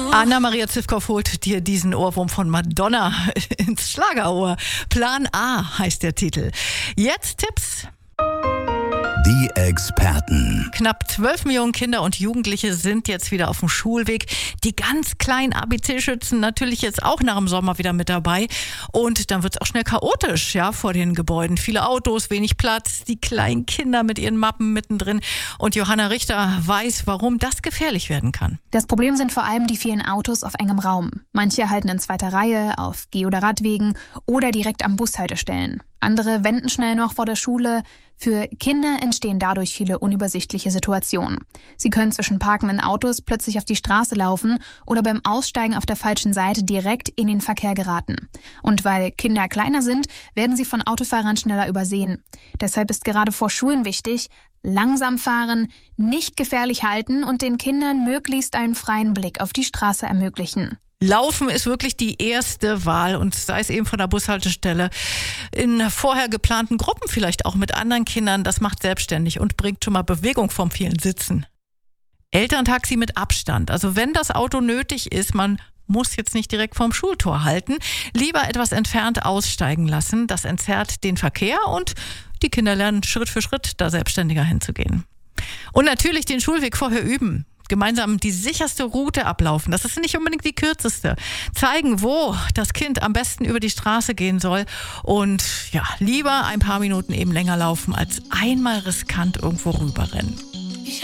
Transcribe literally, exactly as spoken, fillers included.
Anna-Maria Zivkow holt dir diesen Ohrwurm von Madonna ins Schlagerohr. Plan A heißt der Titel. Jetzt Tipps. Die Experten. Knapp zwölf Millionen Kinder und Jugendliche sind jetzt wieder auf dem Schulweg. Die ganz kleinen A B C-Schützen natürlich jetzt auch nach dem Sommer wieder mit dabei. Und dann wird es auch schnell chaotisch, ja, vor den Gebäuden. Viele Autos, wenig Platz, die kleinen Kinder mit ihren Mappen mittendrin. Und Johanna Richter weiß, warum das gefährlich werden kann. Das Problem sind vor allem die vielen Autos auf engem Raum. Manche halten in zweiter Reihe, auf Geh- oder Radwegen oder direkt am Bushaltestellen. Andere wenden schnell noch vor der Schule. Für Kinder entstehen dadurch viele unübersichtliche Situationen. Sie können zwischen parkenden Autos plötzlich auf die Straße laufen oder beim Aussteigen auf der falschen Seite direkt in den Verkehr geraten. Und weil Kinder kleiner sind, werden sie von Autofahrern schneller übersehen. Deshalb ist gerade vor Schulen wichtig: langsam fahren, nicht gefährlich halten und den Kindern möglichst einen freien Blick auf die Straße ermöglichen. Laufen ist wirklich die erste Wahl, und sei es eben von der Bushaltestelle, in vorher geplanten Gruppen vielleicht auch mit anderen Kindern. Das macht selbstständig und bringt schon mal Bewegung vom vielen Sitzen. Elterntaxi mit Abstand. Also wenn das Auto nötig ist, man muss jetzt nicht direkt vorm Schultor halten, lieber etwas entfernt aussteigen lassen. Das entzerrt den Verkehr und die Kinder lernen Schritt für Schritt da selbstständiger hinzugehen. Und natürlich den Schulweg vorher üben. Gemeinsam die sicherste Route ablaufen. Das ist nicht unbedingt die kürzeste. Zeigen, wo das Kind am besten über die Straße gehen soll. Und ja, lieber ein paar Minuten eben länger laufen, als einmal riskant irgendwo rüberrennen.